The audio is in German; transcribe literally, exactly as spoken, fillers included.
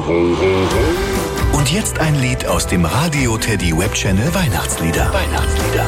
Und jetzt ein Lied aus dem Radio Teddy Web Channel Weihnachtslieder. Weihnachtslieder.